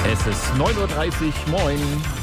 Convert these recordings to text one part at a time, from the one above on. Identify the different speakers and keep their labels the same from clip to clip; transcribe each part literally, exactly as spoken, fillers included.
Speaker 1: Es ist neun Uhr dreißig, moin.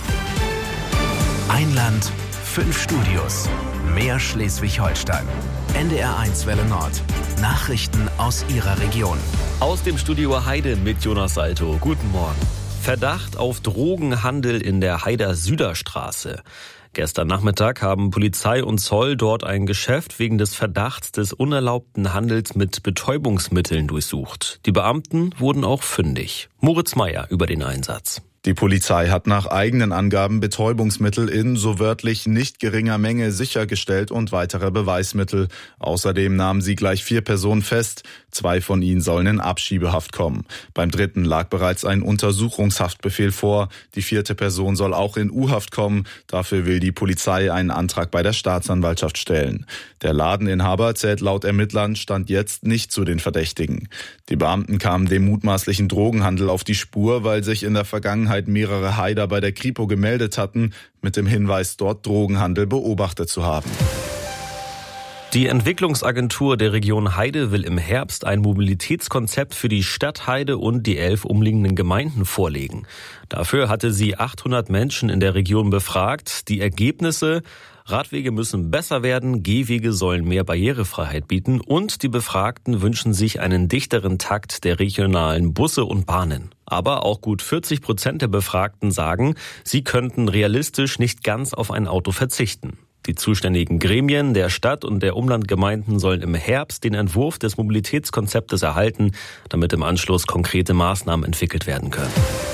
Speaker 2: Ein Land, fünf Studios, mehr Schleswig-Holstein. N D R eins Welle Nord. Nachrichten aus Ihrer Region.
Speaker 3: Aus dem Studio Heide mit Jonas Salto. Guten Morgen. Verdacht auf Drogenhandel in der Heider Süderstraße. Gestern Nachmittag haben Polizei und Zoll dort ein Geschäft wegen des Verdachts des unerlaubten Handels mit Betäubungsmitteln durchsucht. Die Beamten wurden auch fündig. Moritz Meyer über den Einsatz.
Speaker 4: Die Polizei hat nach eigenen Angaben Betäubungsmittel in so wörtlich nicht geringer Menge sichergestellt und weitere Beweismittel. Außerdem nahmen sie gleich vier Personen fest. Zwei von ihnen sollen in Abschiebehaft kommen. Beim dritten lag bereits ein Untersuchungshaftbefehl vor. Die vierte Person soll auch in U-Haft kommen. Dafür will die Polizei einen Antrag bei der Staatsanwaltschaft stellen. Der Ladeninhaber zählt laut Ermittlern Stand jetzt nicht zu den Verdächtigen. Die Beamten kamen dem mutmaßlichen Drogenhandel auf die Spur, weil sich in der Vergangenheit mehrere Heider bei der Kripo gemeldet hatten, mit dem Hinweis, dort Drogenhandel beobachtet zu haben.
Speaker 3: Die Entwicklungsagentur der Region Heide will im Herbst ein Mobilitätskonzept für die Stadt Heide und die elf umliegenden Gemeinden vorlegen. Dafür hatte sie achthundert Menschen in der Region befragt. Die Ergebnisse: Radwege müssen besser werden, Gehwege sollen mehr Barrierefreiheit bieten und die Befragten wünschen sich einen dichteren Takt der regionalen Busse und Bahnen. Aber auch gut vierzig Prozent der Befragten sagen, sie könnten realistisch nicht ganz auf ein Auto verzichten. Die zuständigen Gremien der Stadt und der Umlandgemeinden sollen im Herbst den Entwurf des Mobilitätskonzeptes erhalten, damit im Anschluss konkrete Maßnahmen entwickelt werden können.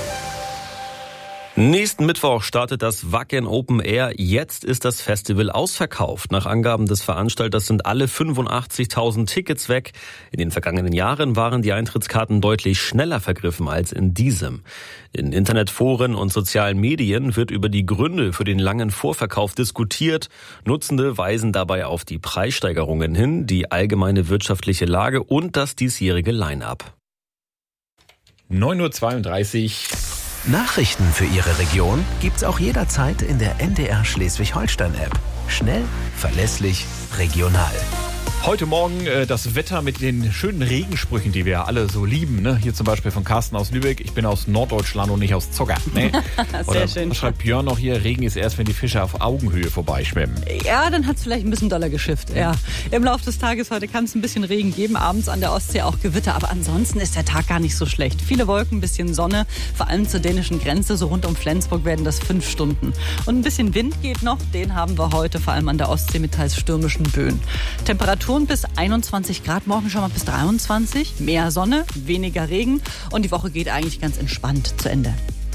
Speaker 3: Nächsten Mittwoch startet das Wacken Open Air. Jetzt ist das Festival ausverkauft. Nach Angaben des Veranstalters sind alle fünfundachtzigtausend Tickets weg. In den vergangenen Jahren waren die Eintrittskarten deutlich schneller vergriffen als in diesem. In Internetforen und sozialen Medien wird über die Gründe für den langen Vorverkauf diskutiert. Nutzende weisen dabei auf die Preissteigerungen hin, die allgemeine wirtschaftliche Lage und das diesjährige Line-up.
Speaker 1: neun Uhr zweiunddreißig.
Speaker 2: Nachrichten für Ihre Region gibt's auch jederzeit in der N D R Schleswig-Holstein-App. Schnell, verlässlich, regional.
Speaker 1: Heute Morgen äh, das Wetter mit den schönen Regensprüchen, die wir ja alle so lieben. Ne? Hier zum Beispiel von Carsten aus Lübeck. Ich bin aus Norddeutschland und nicht aus Zogger. Nee. Oder
Speaker 5: Sehr schön.
Speaker 1: Was schreibt Björn noch hier? Regen ist erst, wenn die Fische auf Augenhöhe vorbeischwimmen.
Speaker 5: Ja, dann hat es vielleicht ein bisschen doller geschifft. Ja. Im Laufe des Tages heute kann es ein bisschen Regen geben, abends an der Ostsee auch Gewitter. Aber ansonsten ist der Tag gar nicht so schlecht. Viele Wolken, ein bisschen Sonne, vor allem zur dänischen Grenze, so rund um Flensburg werden das fünf Stunden. Und ein bisschen Wind geht noch, den haben wir heute vor allem an der Ostsee mit teils stürmischen Böen. Temperaturen bis einundzwanzig Grad, morgen schon mal bis dreiundzwanzig. Mehr Sonne, weniger Regen und die Woche geht eigentlich ganz entspannt zu Ende.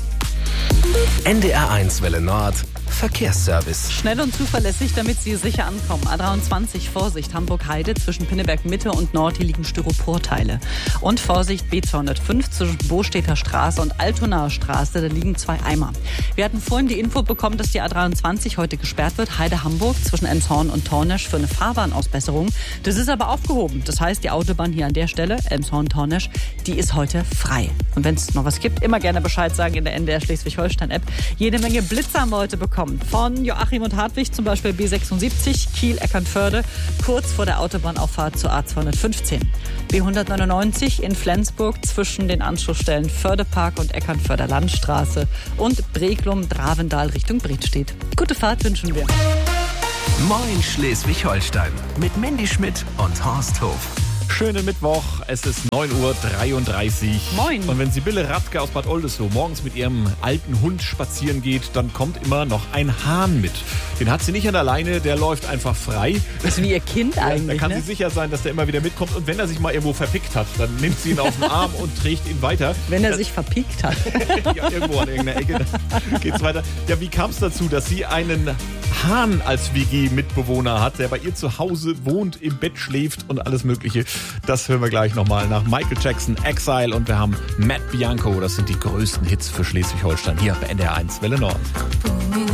Speaker 2: N D R eins Welle Nord. Verkehrsservice.
Speaker 5: Schnell und zuverlässig, damit Sie sicher ankommen. A dreiundzwanzig, Vorsicht, Hamburg-Heide, zwischen Pinneberg Mitte und Nord, hier liegen Styroporteile. Und Vorsicht, B zweihundertfünf, zwischen Bostädter Straße und Altonaer Straße, da liegen zwei Eimer. Wir hatten vorhin die Info bekommen, dass die A dreiundzwanzig heute gesperrt wird, Heide-Hamburg, zwischen Elmshorn und Tornesch, für eine Fahrbahnausbesserung. Das ist aber aufgehoben. Das heißt, die Autobahn hier an der Stelle, Elmshorn-Tornesch, die ist heute frei. Und wenn es noch was gibt, immer gerne Bescheid sagen in der N D R Schleswig-Holstein-App. Jede Menge Blitzer haben wir heute bekommen. Von Joachim und Hartwig, zum Beispiel B sechsundsiebzig, Kiel-Eckernförde, kurz vor der Autobahnauffahrt zur A zweihundertfünfzehn. B hundertneunundneunzig in Flensburg zwischen den Anschlussstellen Fördepark und Eckernförder Landstraße und Breglum-Dravendal Richtung Bredstedt. Gute Fahrt wünschen wir.
Speaker 2: Moin Schleswig-Holstein mit Mandy Schmidt und Horst Hof.
Speaker 1: Schönen Mittwoch, es ist neun Uhr dreiunddreißig.
Speaker 5: Moin.
Speaker 1: Und wenn Sibylle Radke aus Bad Oldesloe morgens mit ihrem alten Hund spazieren geht, dann kommt immer noch ein Hahn mit. Den hat sie nicht an der Leine, der läuft einfach frei.
Speaker 5: Das ist wie ihr Kind eigentlich,
Speaker 1: Da kann
Speaker 5: ne?
Speaker 1: sie sicher sein, dass der immer wieder mitkommt. Und wenn er sich mal irgendwo verpickt hat, dann nimmt sie ihn auf den Arm und trägt ihn weiter.
Speaker 5: Wenn er
Speaker 1: das,
Speaker 5: sich verpiekt hat.
Speaker 1: ja, irgendwo an irgendeiner Ecke geht's weiter. Ja, wie kam es dazu, dass sie einen Hahn als W G-Mitbewohner hat, der bei ihr zu Hause wohnt, im Bett schläft und alles Mögliche? Das hören wir gleich nochmal nach Michael Jackson, Exile, und wir haben Matt Bianco. Das sind die größten Hits für Schleswig-Holstein hier bei N D R eins Welle Nord.